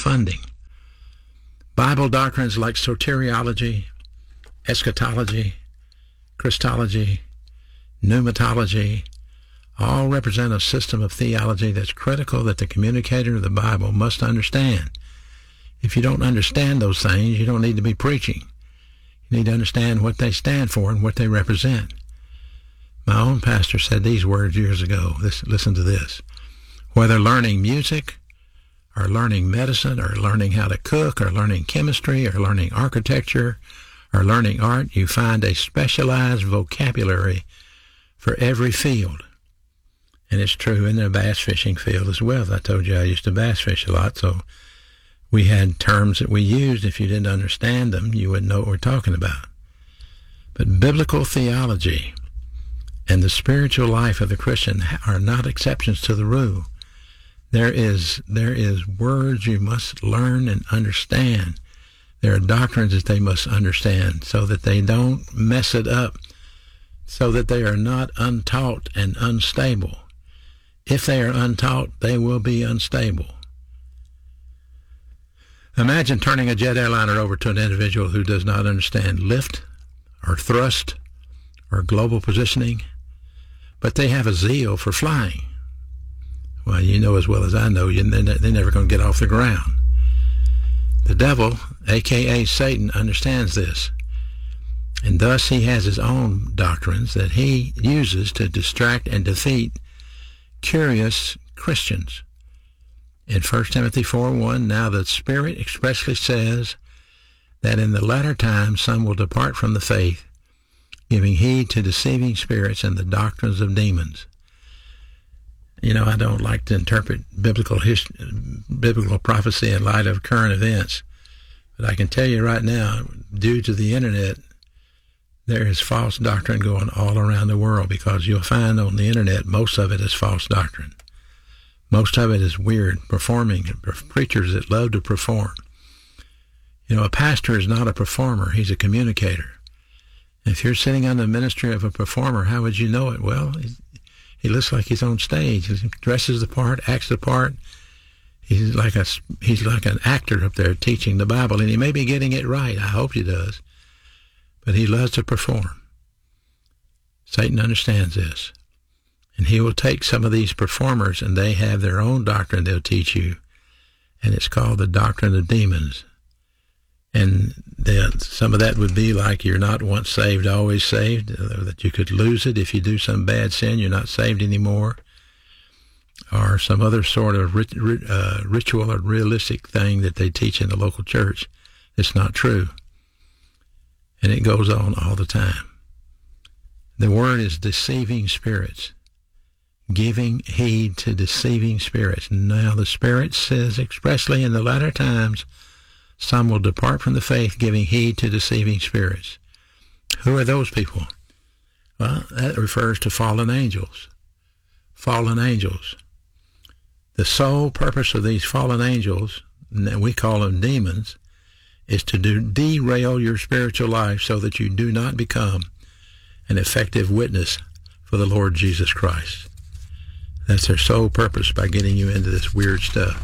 funding. Bible doctrines like soteriology, eschatology, Christology, pneumatology, all represent a system of theology that's critical that the communicator of the Bible must understand. If you don't understand those things, you don't need to be preaching. You need to understand what they stand for and what they represent. My own pastor said these words years ago. Listen to this. Whether learning music or learning medicine or learning how to cook or learning chemistry or learning architecture or learning art, you find a specialized vocabulary for every field. And it's true in the bass fishing field as well. I told you I used to bass fish a lot, so we had terms that we used. If you didn't understand them, you wouldn't know what we're talking about. But biblical theology and the spiritual life of the Christian are not exceptions to the rule. There is words you must learn and understand. There are doctrines that they must understand so that they don't mess it up, so that they are not untaught and unstable. If they are untaught, they will be unstable. Imagine turning a jet airliner over to an individual who does not understand lift or thrust or global positioning, but they have a zeal for flying. Well, you know as well as I know, they're never going to get off the ground. The devil, a.k.a. Satan, understands this, and thus he has his own doctrines that he uses to distract and defeat curious Christians. In 1 Timothy 4:1, now the Spirit expressly says that in the latter times some will depart from the faith, giving heed to deceiving spirits and the doctrines of demons. You know, I don't like to interpret biblical prophecy in light of current events, but I can tell you right now, due to the internet, there is false doctrine going all around the world, because you'll find on the internet most of it is false doctrine. Most of it is weird, performing, preachers that love to perform. You know, a pastor is not a performer, he's a communicator. If you're sitting under the ministry of a performer, how would you know it? Well, he looks like he's on stage. He dresses the part, acts the part. He's like an actor up there teaching the Bible, and he may be getting it right. I hope he does. But he loves to perform. Satan understands this. And he will take some of these performers, and they have their own doctrine they'll teach you. And it's called the doctrine of demons. And some of that would be like you're not once saved, always saved, that you could lose it if you do some bad sin, you're not saved anymore, or some other sort of ritual or realistic thing that they teach in the local church. It's not true. And it goes on all the time. The word is deceiving spirits, giving heed to deceiving spirits. Now the Spirit says expressly in the latter times, some will depart from the faith, giving heed to deceiving spirits. Who are those people? Well, that refers to fallen angels. Fallen angels. The sole purpose of these fallen angels, and we call them demons, is to derail your spiritual life so that you do not become an effective witness for the Lord Jesus Christ. That's their sole purpose, by getting you into this weird stuff.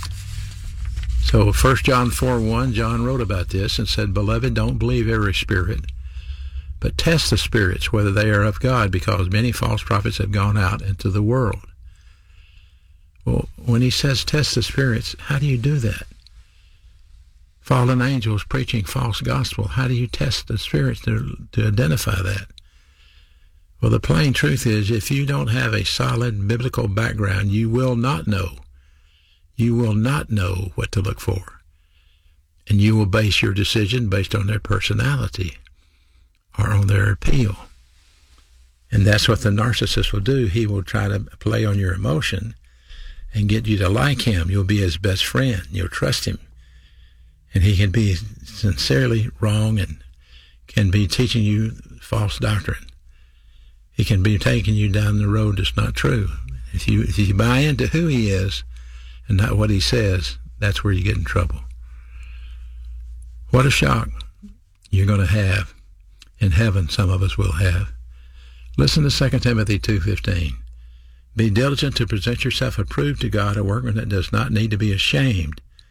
So 1 John 4:1, John wrote about this and said, Beloved, don't believe every spirit, but test the spirits, whether they are of God, because many false prophets have gone out into the world. Well, when he says test the spirits, how do you do that? Fallen angels preaching false gospel. How do you test the spirits to identify that? Well, the plain truth is, if you don't have a solid biblical background, you will not know. You will not know what to look for. And you will base your decision based on their personality or on their appeal. And that's what the narcissist will do. He will try to play on your emotion and get you to like him. You'll be his best friend. You'll trust him. And he can be sincerely wrong and can be teaching you false doctrine. He can be taking you down the road that's not true. If you buy into who he is and not what he says, that's where you get in trouble. What a shock you're going to have in heaven, some of us will have. Listen to 2 Timothy 2:15. Be diligent to present yourself approved to God, a workman that does not need to be ashamed,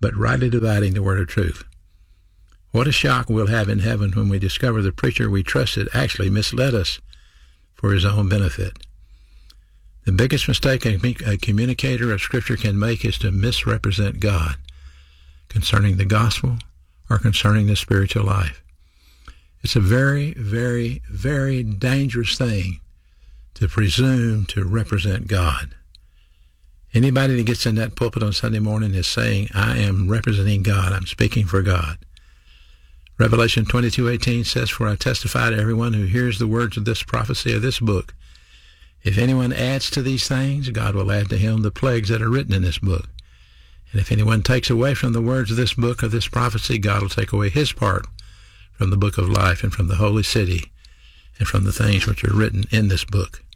but rightly dividing the word of truth. What a shock we'll have in heaven when we discover the preacher we trusted actually misled us for his own benefit. The biggest mistake a communicator of Scripture can make is to misrepresent God concerning the gospel or concerning the spiritual life. It's a very, very, very dangerous thing to presume to represent God. Anybody that gets in that pulpit on Sunday morning is saying, I am representing God. I'm speaking for God. Revelation 22:18 says, For I testify to everyone who hears the words of this prophecy of this book. If anyone adds to these things, God will add to him the plagues that are written in this book. And if anyone takes away from the words of this book of this prophecy, God will take away his part from the book of life and from the holy city and from the things which are written in this book.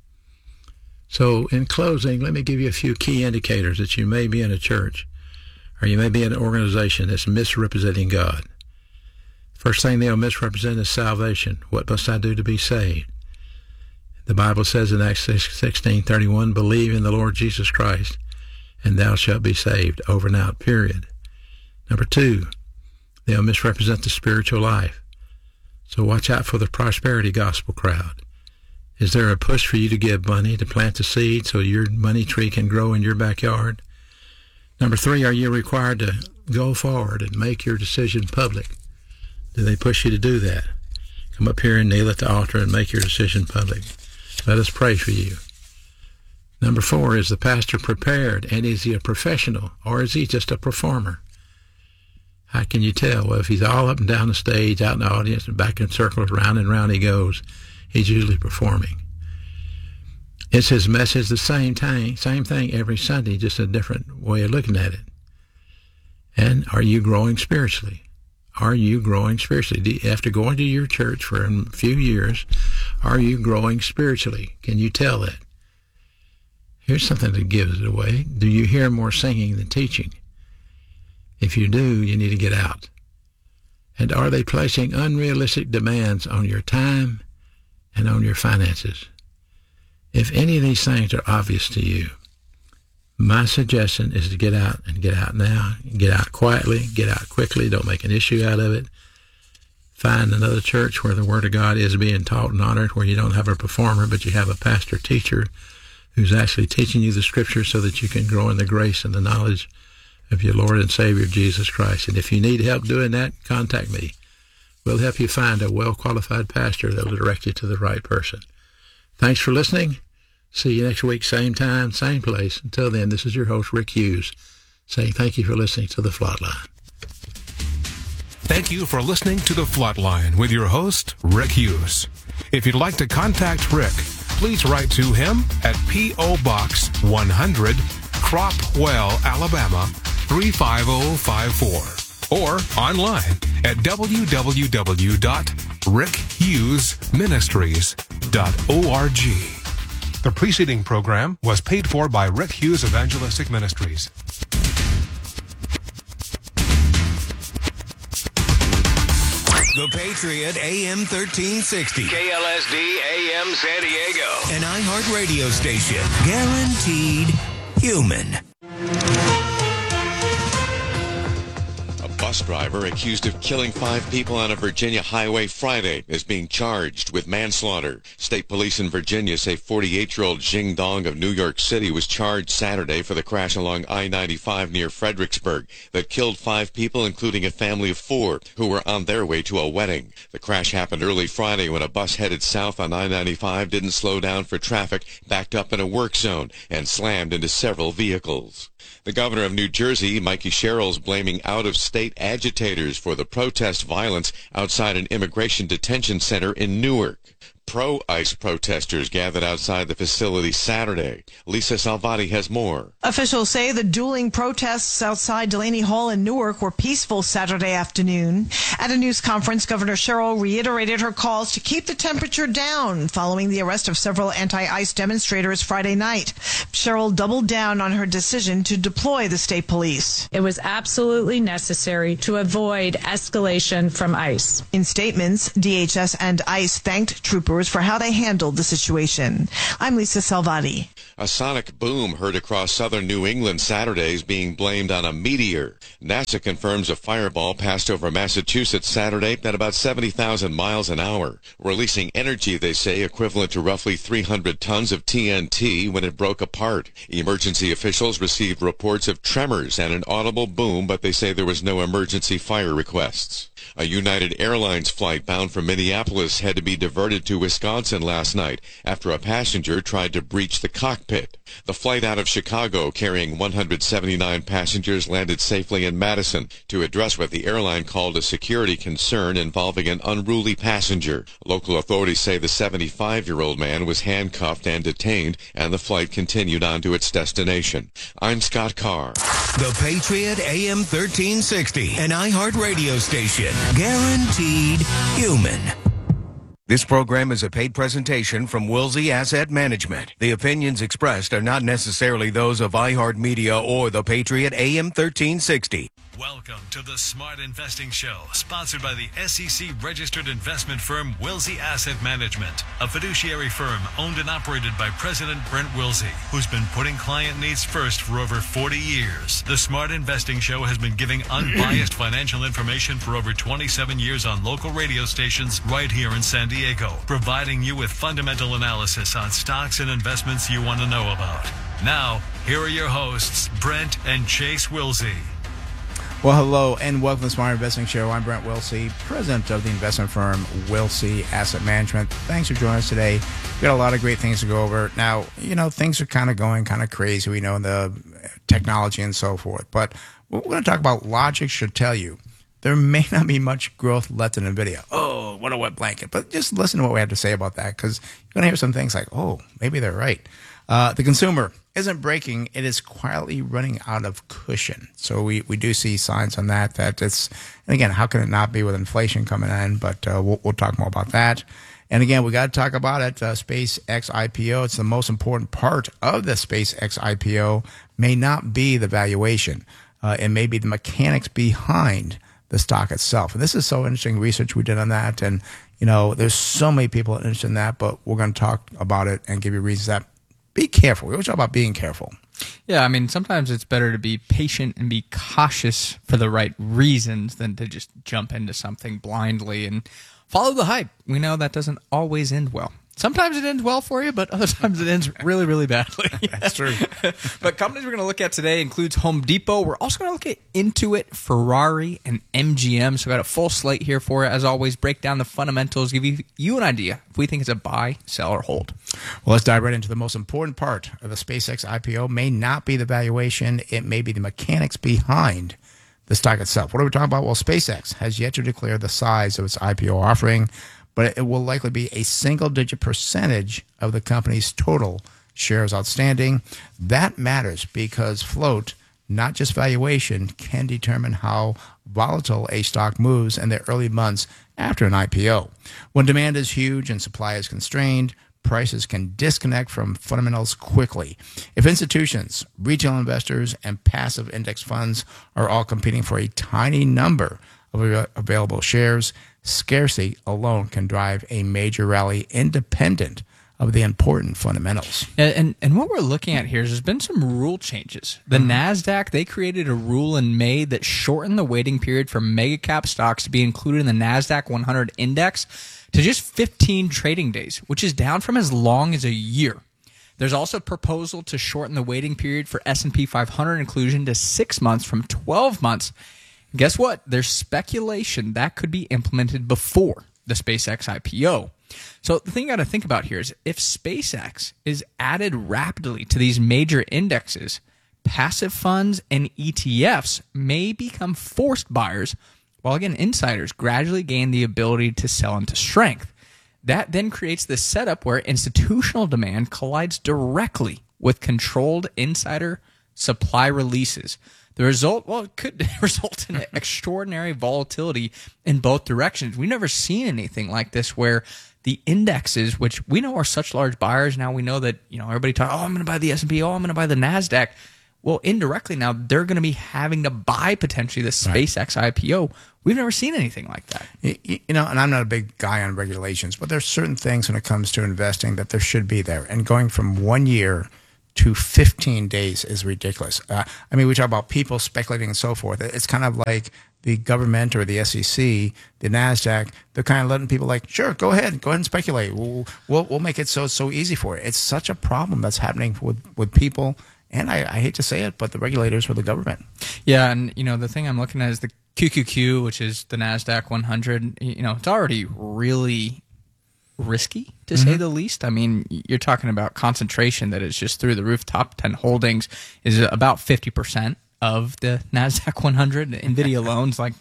So in closing, let me give you a few key indicators that you may be in a church or you may be in an organization that's misrepresenting God. First thing they'll misrepresent is salvation. What must I do to be saved? The Bible says in Acts 16:31, believe in the Lord Jesus Christ, and thou shalt be saved, over and out, period. Number two, they'll misrepresent the spiritual life. So watch out for the prosperity gospel crowd. Is there a push for you to give money to plant the seed so your money tree can grow in your backyard? Number three, are you required to go forward and make your decision public? Do they push you to do that? Come up here and kneel at the altar and make your decision public. Let us pray for you. Number four, is the pastor prepared, and is he a professional, or is he just a performer? How can you tell? Well, if he's all up and down the stage, out in the audience, and back in circles, round and round he goes, he's usually performing. Is his message the same thing every Sunday, just a different way of looking at it? And are you growing spiritually? Are you growing spiritually? After going to your church for a few years, are you growing spiritually? Can you tell that? Here's something that gives it away. Do you hear more singing than teaching? If you do, you need to get out. And are they placing unrealistic demands on your time and on your finances? If any of these things are obvious to you, my suggestion is to get out, and get out now. Get out quietly, get out quickly. Don't make an issue out of it. Find another church where the Word of God is being taught and honored, where you don't have a performer, but you have a pastor teacher who's actually teaching you the Scripture so that you can grow in the grace and the knowledge of your Lord and Savior, Jesus Christ. And if you need help doing that, contact me. We'll help you find a well-qualified pastor that will direct you to the right person. Thanks for listening. See you next week, same time, same place. Until then, this is your host, Rick Hughes, saying thank you for listening to The Flatline. Thank you for listening to The Flatline with your host, Rick Hughes. If you'd like to contact Rick, please write to him at P.O. Box 100, Cropwell, Alabama, 35054, or online at www.rickhughesministries.org. The preceding program was paid for by Rick Hughes Evangelistic Ministries. The Patriot AM 1360. KLSD AM San Diego. An iHeart radio station. Guaranteed human. A bus driver accused of killing 5 people on a Virginia highway Friday is being charged with manslaughter. State police in Virginia say 48-year-old Jing Dong of New York City was charged Saturday for the crash along I-95 near Fredericksburg that killed 5 people, including a family of 4 who were on their way to a wedding. The crash happened early Friday when a bus headed south on I-95 didn't slow down for traffic, backed up in a work zone, and slammed into several vehicles. The governor of New Jersey, Mikey Sherrill, is blaming out-of-state agitators for the protest violence outside an immigration detention center in Newark. Pro-ICE protesters gathered outside the facility Saturday. Lisa Salvati has more. Officials say the dueling protests outside Delaney Hall in Newark were peaceful Saturday afternoon. At a news conference, Governor Sherrill reiterated her calls to keep the temperature down following the arrest of several anti-ICE demonstrators Friday night. Sherrill doubled down on her decision to deploy the state police. It was absolutely necessary to avoid escalation from ICE. In statements, DHS and ICE thanked troopers for how they handled the situation. I'm Lisa Salvati. A sonic boom heard across southern New England Saturday is being blamed on a meteor. NASA confirms a fireball passed over Massachusetts Saturday at about 70,000 miles an hour, releasing energy, they say, equivalent to roughly 300 tons of TNT when it broke apart. Emergency officials received reports of tremors and an audible boom, but they say there was no emergency fire requests. A United Airlines flight bound from Minneapolis had to be diverted to Wisconsin last night after a passenger tried to breach the cockpit. The flight out of Chicago carrying 179 passengers landed safely in Madison to address what the airline called a security concern involving an unruly passenger. Local authorities say the 75-year-old man was handcuffed and detained, and the flight continued on to its destination. I'm Scott Carr. The Patriot AM 1360, an iHeart radio station. Guaranteed human. This program is a paid presentation from Wilsey Asset Management. The opinions expressed are not necessarily those of iHeartMedia or the Patriot AM 1360. Welcome to the Smart Investing Show, sponsored by the SEC-registered investment firm Wilsey Asset Management, a fiduciary firm owned and operated by President Brent Wilsey, who's been putting client needs first for over 40 years. The Smart Investing Show has been giving unbiased financial information for over 27 years on local radio stations right here in San Diego, providing you with fundamental analysis on stocks and investments you want to know about. Now, here are your hosts, Brent and Chase Wilsey. Well, hello, and welcome to the Smart Investing Show. I'm Brent Wilsey, president of the investment firm Wilsey Asset Management. Thanks for joining us today. We've got a lot of great things to go over. Now, things are kind of going kind of crazy. We know the technology and so forth. But what we're going to talk about, logic should tell you there may not be much growth left in NVIDIA. Oh, what a wet blanket. But just listen to what we have to say about that, because you're going to hear some things like, oh, maybe they're right. The consumer isn't breaking. It is quietly running out of cushion. So we do see signs on that it's, and again, how can it not be with inflation coming in? But we'll talk more about that. And again, we got to talk about it. SpaceX IPO, it's the most important part of the SpaceX IPO, may not be the valuation. It may be the mechanics behind the stock itself. And this is so interesting research we did on that. And, there's so many people interested in that, but we're going to talk about it and give you reasons that be careful. We always talk about being careful. Yeah, I mean, sometimes it's better to be patient and be cautious for the right reasons than to just jump into something blindly and follow the hype. We know that doesn't always end well. Sometimes it ends well for you, but other times it ends really, really badly. That's true. But companies we're going to look at today includes Home Depot. We're also going to look at Intuit, Ferrari, and MGM. So we've got a full slate here for you. As always, break down the fundamentals, give you an idea if we think it's a buy, sell, or hold. Well, let's dive right into the most important part of the SpaceX IPO. May not be the valuation. It may be the mechanics behind the stock itself. What are we talking about? Well, SpaceX has yet to declare the size of its IPO offering, but it will likely be a single-digit percentage of the company's total shares outstanding. That matters because float, not just valuation, can determine how volatile a stock moves in the early months after an IPO. When demand is huge and supply is constrained, prices can disconnect from fundamentals quickly. If institutions, retail investors, and passive index funds are all competing for a tiny number of available shares, scarcity alone can drive a major rally independent of the important fundamentals. And what we're looking at here is there's been some rule changes. The NASDAQ, they created a rule in May that shortened the waiting period for mega cap stocks to be included in the NASDAQ 100 index to just 15 trading days, which is down from as long as a year. There's also a proposal to shorten the waiting period for S&P 500 inclusion to 6 months from 12 months. Guess what? There's speculation that could be implemented before the SpaceX IPO. So the thing you got to think about here is if SpaceX is added rapidly to these major indexes, passive funds and ETFs may become forced buyers, while again, insiders gradually gain the ability to sell into strength. That then creates this setup where institutional demand collides directly with controlled insider supply releases. The result, well, it could result in extraordinary volatility in both directions. We've never seen anything like this where the indexes, which we know are such large buyers, now we know that, everybody talks, I'm going to buy the S&P, I'm going to buy the NASDAQ. Well, indirectly now, they're going to be having to buy potentially the SpaceX IPO. We've never seen anything like that. And I'm not a big guy on regulations, but there's certain things when it comes to investing that there should be there. And going from 1 year to 15 days is ridiculous. I mean, we talk about people speculating and so forth. It's kind of like the government or the SEC, the NASDAQ, they're kind of letting people like, sure, go ahead and speculate. We'll make it so easy for you. It's such a problem that's happening with people. And I hate to say it, but the regulators or the government. Yeah, and the thing I'm looking at is the QQQ, which is the NASDAQ 100. It's already really risky, to say the least. I mean, you're talking about concentration that is just through the roof. Top 10 holdings is about 50% of the NASDAQ 100. NVIDIA alone's like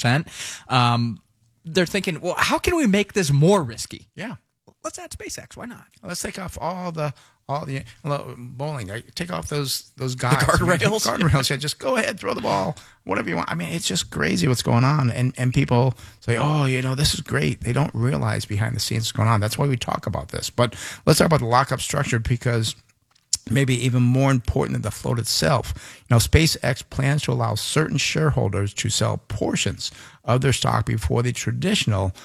9%. They're thinking, well, how can we make this more risky? Yeah. Let's add SpaceX. Why not? Let's take off all the bowling. Take off those guys. The guardrails. Guardrails. Yeah, just go ahead, throw the ball, whatever you want. I mean, it's just crazy what's going on. And people say, oh, this is great. They don't realize behind the scenes what's going on. That's why we talk about this. But let's talk about the lockup structure, because maybe even more important than the float itself. SpaceX plans to allow certain shareholders to sell portions of their stock before the traditional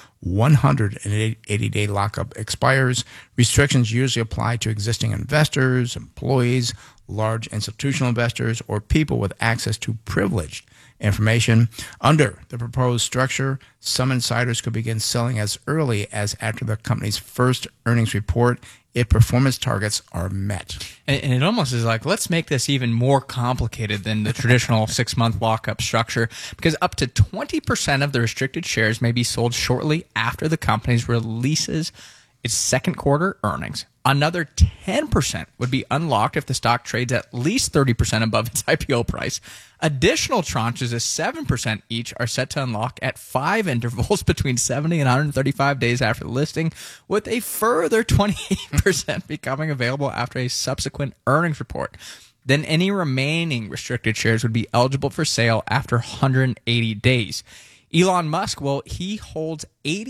180-day lockup expires. Restrictions usually apply to existing investors, employees, large institutional investors, or people with access to privileged information. Under the proposed structure, some insiders could begin selling as early as after the company's first earnings report if performance targets are met. And it almost is like, let's make this even more complicated than the traditional 6-month lockup structure, because up to 20% of the restricted shares may be sold shortly after the company's releases its second quarter earnings. Another 10% would be unlocked if the stock trades at least 30% above its IPO price. Additional tranches of 7% each are set to unlock at 5 intervals between 70 and 135 days after the listing, with a further 28% becoming available after a subsequent earnings report. Then any remaining restricted shares would be eligible for sale after 180 days. Elon Musk, well, he holds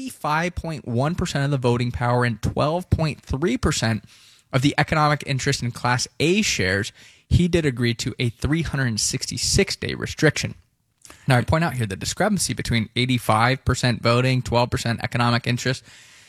85.1% of the voting power and 12.3% of the economic interest in Class A shares. He did agree to a 366-day restriction. Now, I point out here the discrepancy between 85% voting, 12% economic interest.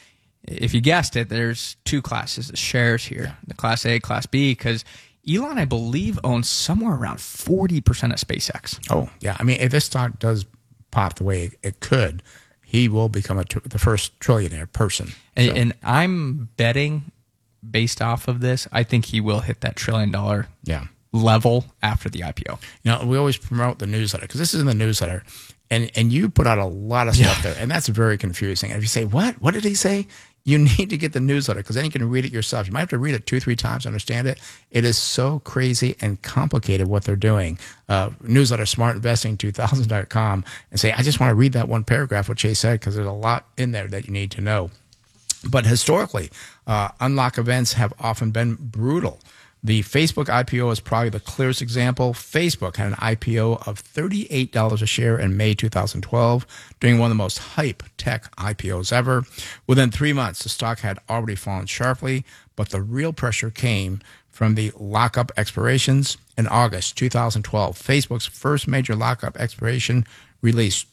If you guessed it, there's two classes of shares here, the Class A, Class B, because Elon, I believe, owns somewhere around 40% of SpaceX. Oh, yeah. I mean, if this stock does pop the way it could, he will become the first trillionaire person. And I'm betting, based off of this, I think he will hit that $1 trillion level after the IPO. We always promote the newsletter, because this is in the newsletter, and you put out a lot of stuff there, and that's very confusing. And if you say, what did he say? You need to get the newsletter, because then you can read it yourself. You might have to read it 2-3 times to understand it. It is so crazy and complicated what they're doing. Newsletter, smartinvesting2000.com, and say, I just want to read that one paragraph, what Chase said, because there's a lot in there that you need to know. But historically, unlock events have often been brutal. The Facebook IPO is probably the clearest example. Facebook had an IPO of $38 a share in May 2012, during one of the most hype tech IPOs ever. Within 3 months, the stock had already fallen sharply, but the real pressure came from the lockup expirations. In August 2012, Facebook's first major lockup expiration released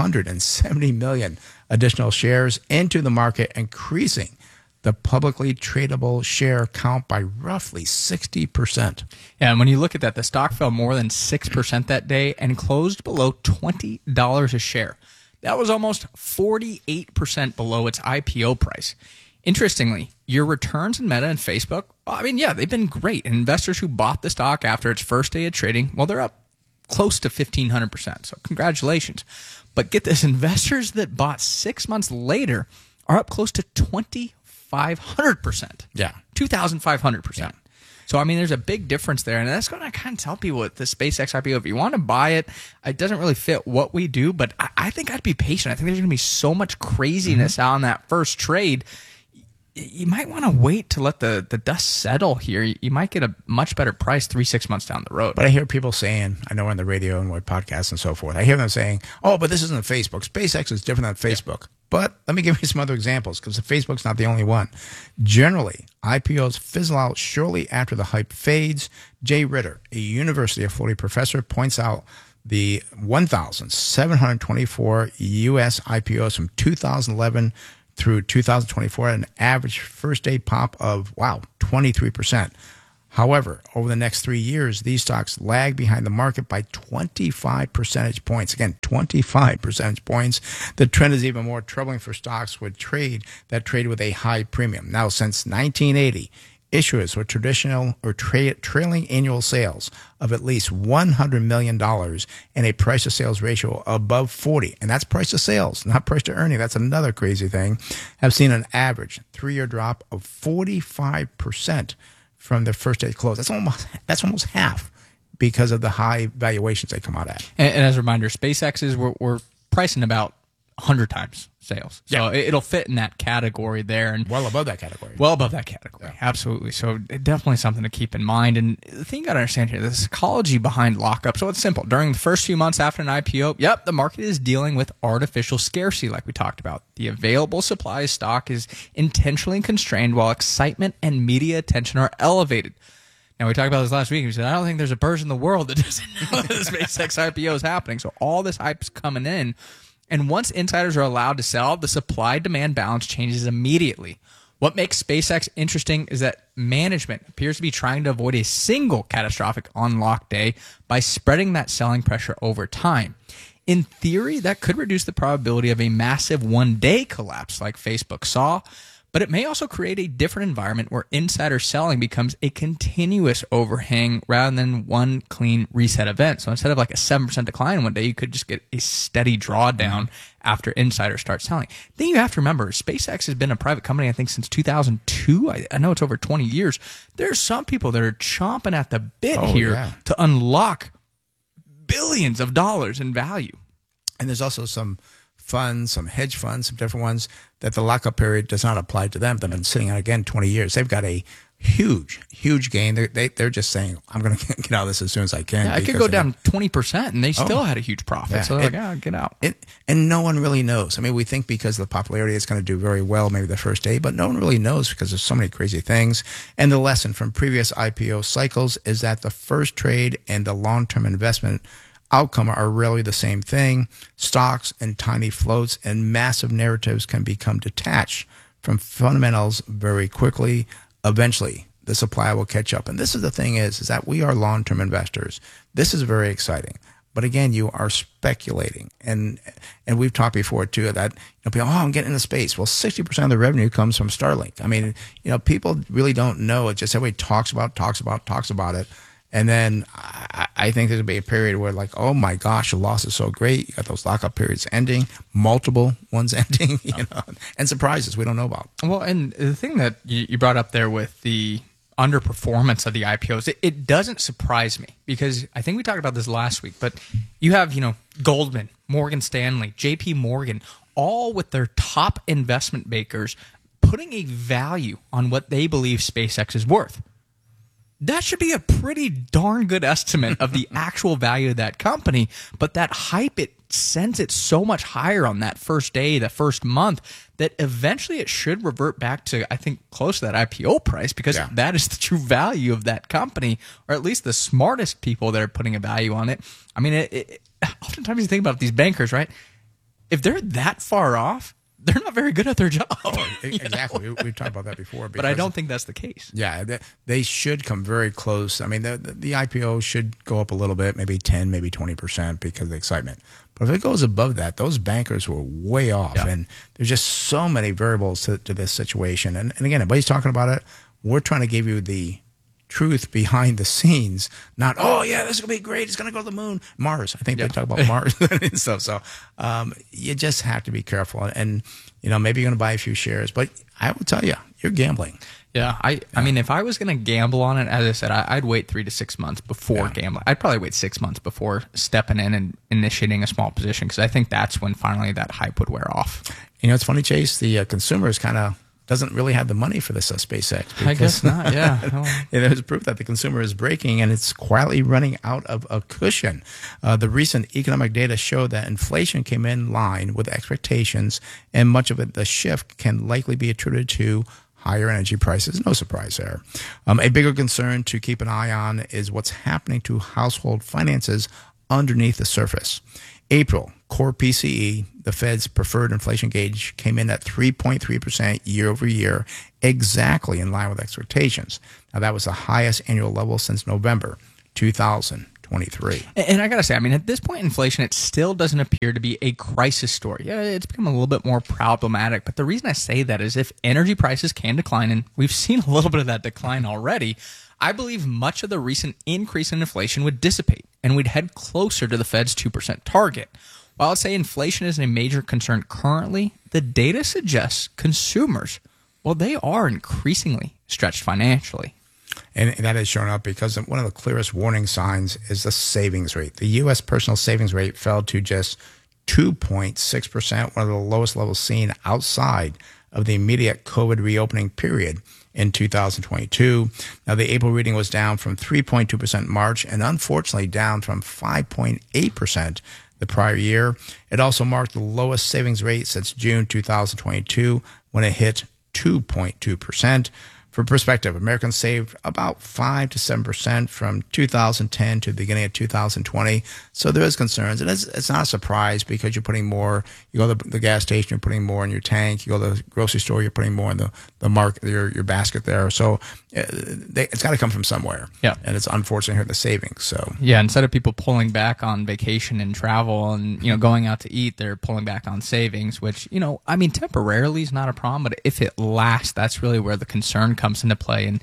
270 million additional shares into the market, increasing the publicly tradable share count by roughly 60%. Yeah, and when you look at that, the stock fell more than 6% that day and closed below $20 a share. That was almost 48% below its IPO price. Interestingly, your returns in Meta and Facebook, they've been great. And investors who bought the stock after its first day of trading, well, they're up close to 1,500%. So congratulations. But get this, investors that bought 6 months later are up close to 2,500%. Yeah. 2,500%. Yeah. So, there's a big difference there. And that's going to kind of tell people with the SpaceX IPO, if you want to buy it, it doesn't really fit what we do. But I think I'd be patient. I think there's going to be so much craziness out on that first trade. You might want to wait to let the dust settle here. You might get a much better price 3-6 months down the road. But I hear people saying, I know on the radio and podcasts and so forth, I hear them saying, oh, but this isn't Facebook. SpaceX is different than Facebook. Yeah. But let me give you some other examples, because Facebook's not the only one. Generally, IPOs fizzle out shortly after the hype fades. Jay Ritter, a University of Florida professor, points out the 1,724 U.S. IPOs from 2011 through 2024 had an average first-day pop of, 23%. However, over the next 3 years, these stocks lag behind the market by 25 percentage points. Again, 25 percentage points. The trend is even more troubling for stocks with trade with a high premium. Now, since 1980, issuers with traditional or trailing annual sales of at least $100 million and a price to sales ratio above 40, and that's price to sales, not price to earning. That's another crazy thing, have seen an average 3-year drop of 45% from the first day close. That's almost half because of the high valuations they come out at. And as a reminder, SpaceX's we're pricing about 100 times sales. So it'll fit in that category there. And well above that category. Yeah. Absolutely. So definitely something to keep in mind. And the thing you got to understand here, the psychology behind lockup. So it's simple. During the first few months after an IPO, the market is dealing with artificial scarcity like we talked about. The available supply of stock is intentionally constrained while excitement and media attention are elevated. Now, we talked about this last week. We said, I don't think there's a person in the world that doesn't know that the SpaceX IPO is happening. So all this hype is coming in. And once insiders are allowed to sell, the supply-demand balance changes immediately. What makes SpaceX interesting is that management appears to be trying to avoid a single catastrophic unlock day by spreading that selling pressure over time. In theory, that could reduce the probability of a massive one-day collapse like Facebook saw, but it may also create a different environment where insider selling becomes a continuous overhang rather than one clean reset event. So instead of like a 7% decline one day, you could just get a steady drawdown after insiders start selling. Then you have to remember, SpaceX has been a private company, I think, since 2002. I know it's over 20 years. There are some people that are chomping at the bit to unlock billions of dollars in value. And there's also some funds, some hedge funds, some different ones that the lockup period does not apply to them. They've been sitting on, again, 20 years. They've got a huge gain. They're just saying, I'm going to get out of this as soon as I can. Yeah, it could go down 20%, and they still had a huge profit. Yeah, so they're like, get out. And no one really knows. I mean, we think because of the popularity, it's going to do very well maybe the first day, but no one really knows because there's so many crazy things. And the lesson from previous IPO cycles is that the first trade and the long-term investment outcome are really the same thing. Stocks and tiny floats and massive narratives can become detached from fundamentals very quickly. Eventually, the supply will catch up. And this is the thing is that we are long-term investors. This is very exciting. But again, you are speculating. And we've talked before, too, that people, I'm getting into space. Well, 60% of the revenue comes from Starlink. I mean, people really don't know. It's just everybody talks about it. And then I think there's going to be a period where like, oh my gosh, the loss is so great. You got those lockup periods ending, multiple ones ending, and surprises we don't know about. Well, and the thing that you brought up there with the underperformance of the IPOs, it doesn't surprise me because I think we talked about this last week, but you have, Goldman, Morgan Stanley, JP Morgan, all with their top investment bankers putting a value on what they believe SpaceX is worth. That should be a pretty darn good estimate of the actual value of that company. But that hype, it sends it so much higher on that first day, the first month, that eventually it should revert back to, I think, close to that IPO price because that is the true value of that company, or at least the smartest people that are putting a value on it. I mean, oftentimes you think about these bankers, right? If they're that far off, they're not very good at their job. Oh, exactly. We've talked about that before. But I don't think that's the case. Yeah, they should come very close. I mean, the IPO should go up a little bit, maybe 10, maybe 20% because of the excitement. But if it goes above that, those bankers were way off. Yeah. And there's just so many variables to this situation. And again, everybody's talking about it. We're trying to give you the truth behind the scenes, not, oh yeah, this is going to be great, it's going to go to the moon. Mars, I think they talk about Mars and stuff. So you just have to be careful. And maybe you're going to buy a few shares, but I will tell you, you're gambling. Yeah, I mean, if I was going to gamble on it, as I said, I'd wait 3 to 6 months before gambling. I'd probably wait 6 months before stepping in and initiating a small position because I think that's when finally that hype would wear off. It's funny, Chase, the consumer is kind of doesn't really have the money for this SpaceX. I guess not, yeah. There's proof that the consumer is breaking and it's quietly running out of a cushion. The recent economic data show that inflation came in line with expectations, and much of it, the shift can likely be attributed to higher energy prices. No surprise there. A bigger concern to keep an eye on is what's happening to household finances underneath the surface. April core PCE the Fed's preferred inflation gauge came in at 3.3% year over year, exactly in line with expectations. Now, that was the highest annual level since November 2023. And I got to say, I mean, at this point, inflation, it still doesn't appear to be a crisis story. Yeah, it's become a little bit more problematic. But the reason I say that is if energy prices can decline, and we've seen a little bit of that decline already, I believe much of the recent increase in inflation would dissipate, and we'd head closer to the Fed's 2% target. While I'd say inflation isn't a major concern currently, the data suggests consumers, well, they are increasingly stretched financially. And that has shown up because one of the clearest warning signs is the savings rate. The U.S. personal savings rate fell to just 2.6%, one of the lowest levels seen outside of the immediate COVID reopening period in 2022. Now, the April reading was down from 3.2% in March and unfortunately down from 5.8% the prior year. It also marked the lowest savings rate since June 2022 when it hit 2.2%. For perspective, Americans saved about 5 to 7% from 2010 to the beginning of 2020. So there is concerns. And it's not a surprise because you're putting more, you go to the gas station, you're putting more in your tank. You go to the grocery store, you're putting more in the market, your basket there. So it's got to come from somewhere. Yeah. And it's unfortunate here, the savings. So yeah, instead of people pulling back on vacation and travel and, going out to eat, they're pulling back on savings, which, I mean, temporarily is not a problem, but if it lasts, that's really where the concern comes into play. And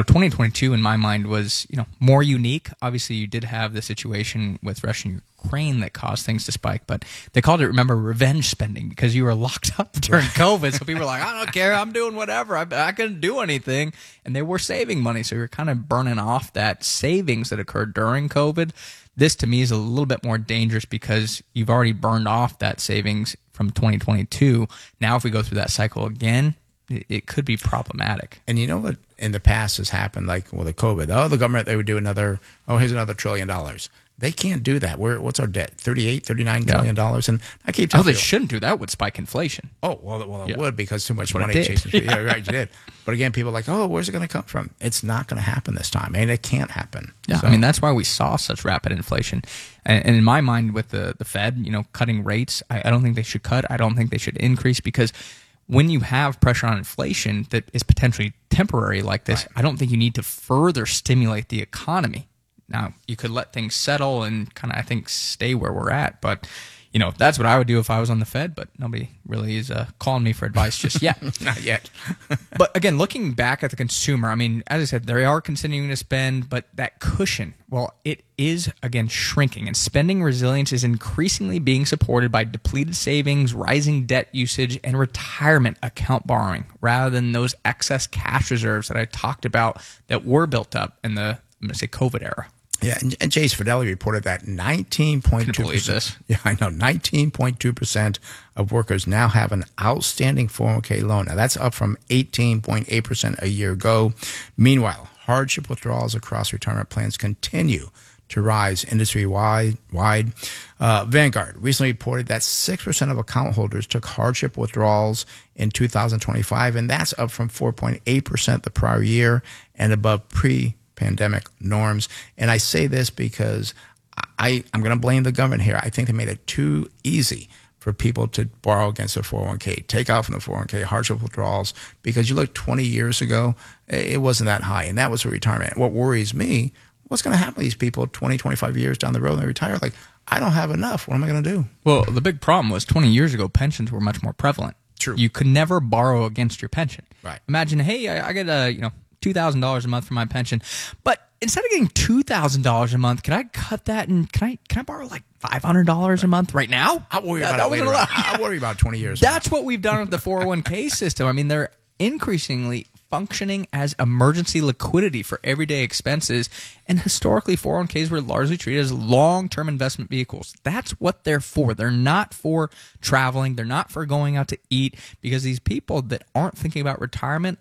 2022 in my mind was more unique. Obviously you did have the situation with Russia and Ukraine that caused things to spike, but they called it, remember, revenge spending because you were locked up during COVID. So people were like, I don't care, I'm doing whatever, I couldn't do anything, and they were saving money. So you're kind of burning off that savings that occurred during COVID. This to me is a little bit more dangerous because you've already burned off that savings from 2022. Now if we go through that cycle again, it could be problematic. And you know what in the past has happened, like with the COVID? The government, they would do here's another $1 trillion. They can't do that. What's our debt? $39 billion. And I keep telling they shouldn't do that. Would spike inflation. Oh, well, it would because too much money chasing. Yeah, right, you did. But again, people are like, where's it going to come from? It's not going to happen this time. And it can't happen. Yeah, so, I mean, that's why we saw such rapid inflation. And in my mind, with the Fed, cutting rates, I don't think they should cut. I don't think they should increase because when you have pressure on inflation that is potentially temporary like this, right, I don't think you need to further stimulate the economy. Now, you could let things settle and kind of, I think, stay where we're at. But, that's what I would do if I was on the Fed. But nobody really is calling me for advice just yet. Not yet. But again, looking back at the consumer, I mean, as I said, they are continuing to spend, but that cushion, well, it is, again, shrinking. And spending resilience is increasingly being supported by depleted savings, rising debt usage, and retirement account borrowing, rather than those excess cash reserves that I talked about that were built up in the, I'm going to say, COVID era. Yeah, and Chase Fidelity reported that 19.2%. Yeah, I know. 19.2% of workers now have an outstanding 401k loan. Now that's up from 18.8% a year ago. Meanwhile, hardship withdrawals across retirement plans continue to rise industry-wide. Vanguard recently reported that 6% of account holders took hardship withdrawals in 2025, and that's up from 4.8% the prior year and above pre-pandemic norms. And I say this because I'm going to blame the government here. I think they made it too easy for people to borrow against their 401k, take out from the 401k, hardship withdrawals, because you look 20 years ago, it wasn't that high, and that was for retirement. What worries me, what's going to happen to these people 20, 25 years down the road when they retire? Like, I don't have enough. What am I going to do? Well, the big problem was 20 years ago, pensions were much more prevalent. True. You could never borrow against your pension. Right. Imagine, hey, I get $2,000 a month for my pension, but instead of getting $2,000 a month, can I cut that and can I borrow like $500 a month right now? I'll worry about it later. I'll worry about 20 years. That's what we've done with the 401k system. I mean, they're increasingly functioning as emergency liquidity for everyday expenses, and historically 401ks were largely treated as long-term investment vehicles. That's what they're for. They're not for traveling. They're not for going out to eat, because these people that aren't thinking about retirement,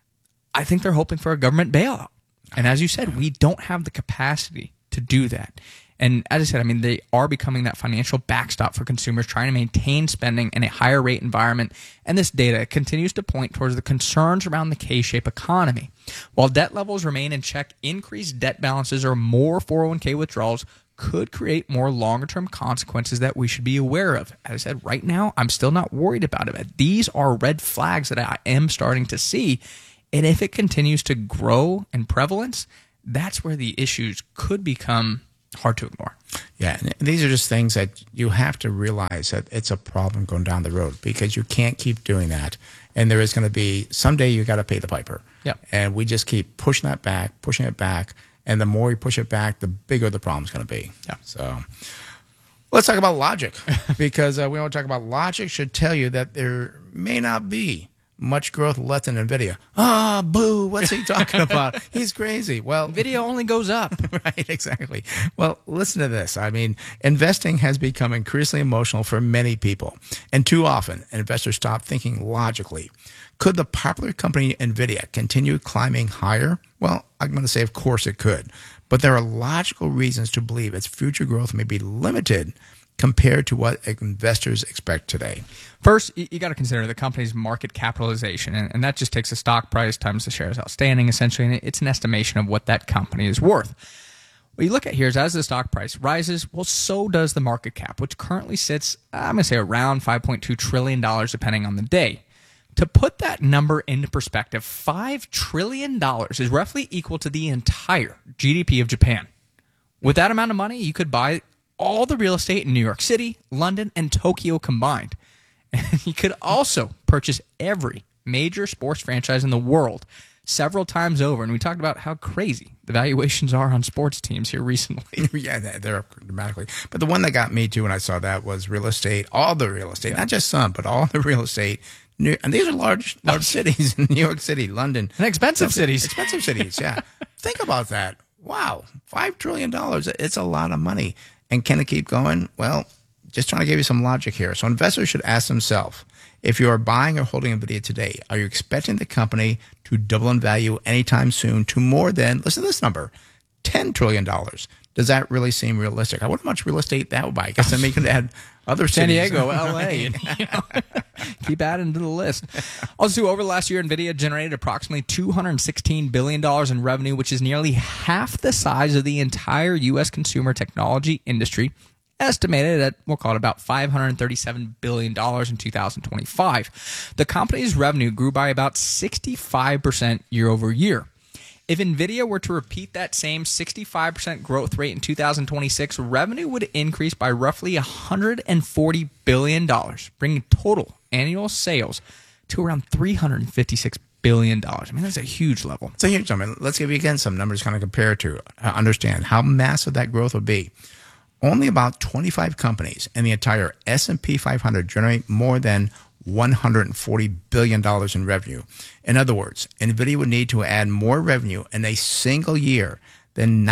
I think they're hoping for a government bailout. And as you said, we don't have the capacity to do that. And as I said, I mean, they are becoming that financial backstop for consumers trying to maintain spending in a higher rate environment. And this data continues to point towards the concerns around the K-shaped economy. While debt levels remain in check, increased debt balances or more 401k withdrawals could create more longer-term consequences that we should be aware of. As I said, right now, I'm still not worried about it. But these are red flags that I am starting to see. And if it continues to grow in prevalence, that's where the issues could become hard to ignore. Yeah, and these are just things that you have to realize that it's a problem going down the road, because you can't keep doing that. And there is going to be, someday you got to pay the piper. Yep. And we just keep pushing it back. And the more we push it back, the bigger the problem's going to be. Yeah. So let's talk about logic, because we want to talk about logic should tell you that there may not be much growth left in NVIDIA. Boo, what's he talking about? He's crazy. Well, NVIDIA only goes up. Right, exactly. Well, listen to this. I mean, investing has become increasingly emotional for many people. And too often, investors stop thinking logically. Could the popular company NVIDIA continue climbing higher? Well, I'm going to say, of course it could. But there are logical reasons to believe its future growth may be limited compared to what investors expect today. First, you got to consider the company's market capitalization, and that just takes the stock price times the shares outstanding, essentially, and it's an estimation of what that company is worth. What you look at here is as the stock price rises, well, so does the market cap, which currently sits, I'm going to say, around $5.2 trillion, depending on the day. To put that number into perspective, $5 trillion is roughly equal to the entire GDP of Japan. With that amount of money, you could buy all the real estate in New York City, London, and Tokyo combined. And you could also purchase every major sports franchise in the world several times over. And we talked about how crazy the valuations are on sports teams here recently. Yeah, they're up dramatically. But the one that got me too when I saw that was real estate, all the real estate, not just some, but all the real estate. And these are large cities in New York City, London. And expensive cities. Expensive cities, yeah. Think about that. Wow, $5 trillion. It's a lot of money. And can it keep going? Well, just trying to give you some logic here. So investors should ask themselves, if you are buying or holding NVIDIA today, are you expecting the company to double in value anytime soon to more than, listen to this number, $10 trillion? Does that really seem realistic? I wonder how much real estate that would buy. I guess then we could add other San cities. Diego, LA. Keep adding to the list. Also, over last year, NVIDIA generated approximately $216 billion in revenue, which is nearly half the size of the entire U.S. consumer technology industry, estimated at, we'll call it about $537 billion in 2025. The company's revenue grew by about 65% year over year. If NVIDIA were to repeat that same 65% growth rate in 2026, revenue would increase by roughly $140 billion, bringing total annual sales to around $356 billion. I mean, that's a huge level. It's a huge number. Let's give you again some numbers to kind of compare to understand how massive that growth would be. Only about 25 companies in the entire S&P 500 generate more than $140 billion in revenue. In other words, NVIDIA would need to add more revenue in a single year than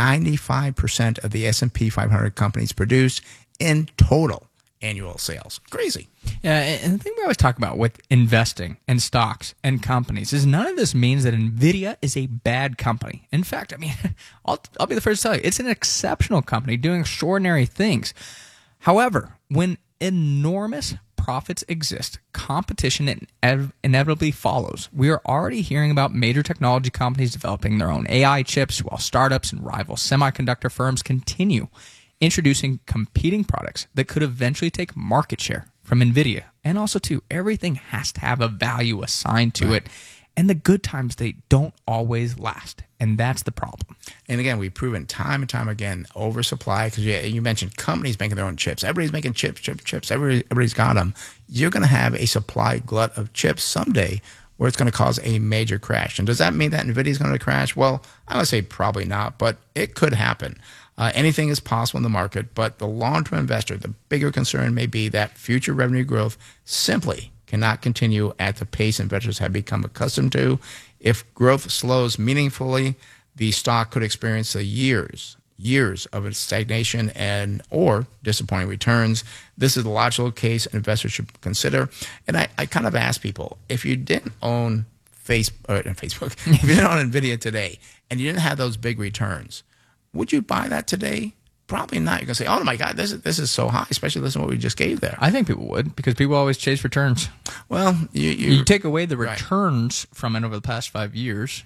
95% of the S&P 500 companies produce in total annual sales. Crazy. Yeah, and the thing we always talk about with investing in stocks and companies is none of this means that NVIDIA is a bad company. In fact, I mean, I'll be the first to tell you, it's an exceptional company doing extraordinary things. However, when enormous profits exist, competition inevitably follows. We are already hearing about major technology companies developing their own AI chips, while startups and rival semiconductor firms continue introducing competing products that could eventually take market share from NVIDIA. And also, too, everything has to have a value assigned to it. And the good times, they don't always last. And that's the problem. And again, we've proven time and time again, oversupply, because you mentioned companies making their own chips. Everybody's making chips. Everybody's got them. You're going to have a supply glut of chips someday where it's going to cause a major crash. And does that mean that NVIDIA is going to crash? Well, I would say probably not, but it could happen. Anything is possible in the market, but the long-term investor, the bigger concern may be that future revenue growth simply cannot continue at the pace investors have become accustomed to. If growth slows meaningfully, the stock could experience years of its stagnation and or disappointing returns. This is the logical case investors should consider. And I kind of ask people, if you didn't own Facebook, if you didn't own NVIDIA today and you didn't have those big returns, would you buy that today? Probably not. You're going to say, oh, my God, this is so high, especially listen to what we just gave there. I think people would, because people always chase returns. Well, you take away the returns from it over the past 5 years,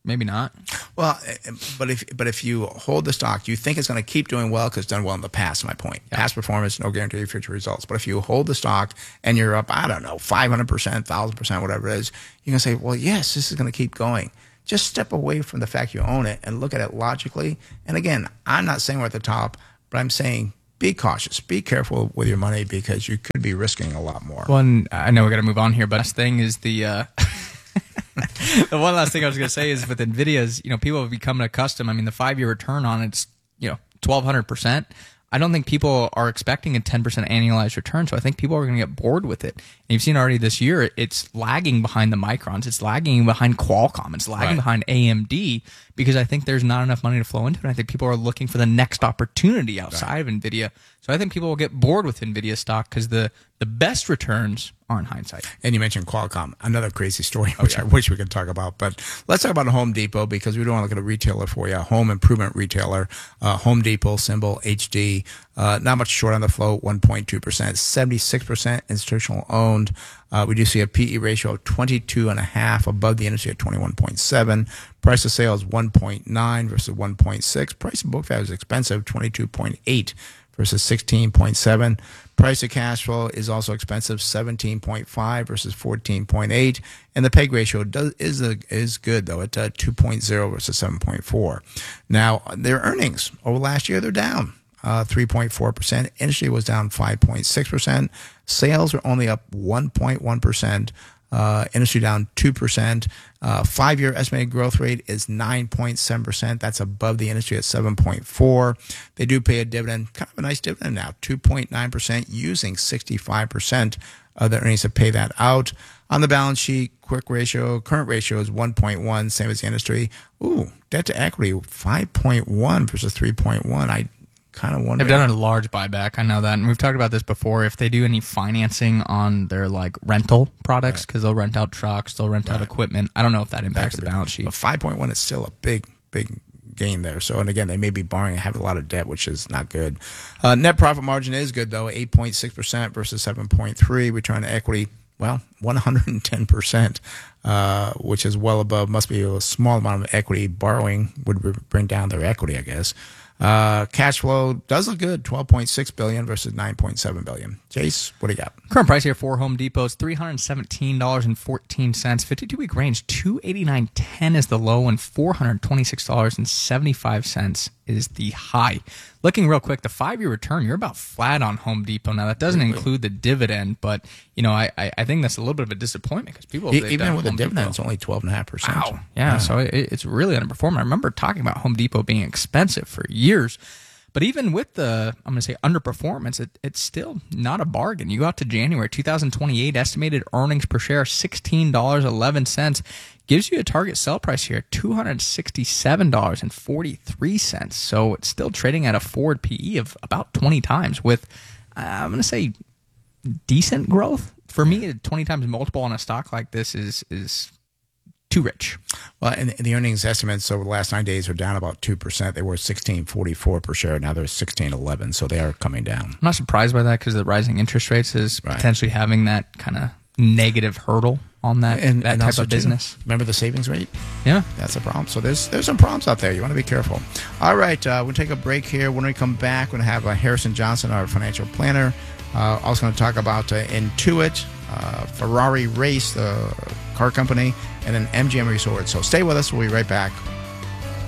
maybe not. Well, but if you hold the stock, you think it's going to keep doing well because it's done well in the past, is my point. Yeah. Past performance, no guarantee of future results. But if you hold the stock and you're up, I don't know, 500%, 1,000%, whatever it is, you can say, well, yes, this is going to keep going. Just step away from the fact you own it and look at it logically. And again, I'm not saying we're at the top, but I'm saying be cautious. Be careful with your money because you could be risking a lot more. Well, and I know we got to move on here, but last thing is the the one last thing I was going to say is with NVIDIA's, people have become accustomed. I mean, the 5-year return on it's, 1,200%. I don't think people are expecting a 10% annualized return, so I think people are going to get bored with it. And you've seen already this year, it's lagging behind the Microns. It's lagging behind Qualcomm. It's lagging behind AMD because I think there's not enough money to flow into it. I think people are looking for the next opportunity outside of NVIDIA. So I think people will get bored with NVIDIA stock because the best returns are in hindsight. And you mentioned Qualcomm, another crazy story, which I wish we could talk about. But let's talk about Home Depot because we don't want to look at a retailer for you, a home improvement retailer. Home Depot, symbol HD, not much short on the float, 1.2%, 76% institutional owned. We do see a PE ratio of 22.5 above the industry at 21.7. Price of sales 1.9 versus 1.6. Price of book value is expensive, 22.8 versus 16.7. Price of cash flow is also expensive, 17.5 versus 14.8. And the PEG ratio is good, though, at 2.0 versus 7.4. Now, their earnings over last year, they're down 3.4%. Industry was down 5.6%. Sales are only up 1.1%. Industry down 2%. 5-year estimated growth rate is 9.7%. That's above the industry at 7.4%. They do pay a dividend, kind of a nice dividend now, 2.9%, using 65% of the earnings to pay that out. On the balance sheet, current ratio is 1.1, same as the industry. Debt to equity 5.1 versus 3.1. I kind of wonder. They've done a large buyback. I know that. And we've talked about this before. If they do any financing on their rental products, because they'll rent out trucks, they'll rent out equipment. I don't know if that impacts the balance sheet. But 5.1 is still a big gain there. So, and again, they may be borrowing and have a lot of debt, which is not good. Net profit margin is good, though, 8.6% versus 7.3%. Return on equity, 110%, which is well above, must be a small amount of equity. Borrowing would bring down their equity, I guess. Cash flow does look good, $12.6 billion versus $9.7 billion. Jace, what do you got? Current price here for Home Depot is $317.14. 52-week range, $289.10 is the low, and $426.75 is the high. Looking real quick, the 5-year return, you're about flat on Home Depot. Now, that doesn't include the dividend, but I think that's a little bit of a disappointment because people even with the dividend, it's only 12.5%. Wow, yeah. So it's really underperforming. I remember talking about Home Depot being expensive for years. But even with the, I'm going to say, underperformance, it's still not a bargain. You go out to January 2028, estimated earnings per share $16.11, gives you a target sell price here $267.43. So it's still trading at a forward PE of about 20 times with, I'm going to say, decent growth. For me, a 20 times multiple on a stock like this is too rich. Well, and the earnings estimates over the last 9 days are down about 2%. They were $16.44 per share. Now they're $16.11, so they are coming down. I'm not surprised by that because the rising interest rates is potentially having that kind of negative hurdle on that type of business. Remember the savings rate? Yeah. That's a problem. So there's some problems out there. You want to be careful. All right, we'll take a break here. When we come back, we're going to have Harrison Johnson, our financial planner. Also going to talk about Intuit, Ferrari Race, the car company, and then MGM Resorts. So stay with us. We'll be right back